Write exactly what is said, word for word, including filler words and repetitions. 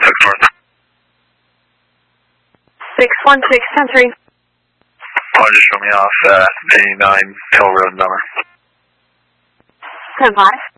six north. six one six, ten three. Oh, just show me off uh, eighty-nine Hill Road number. ten five.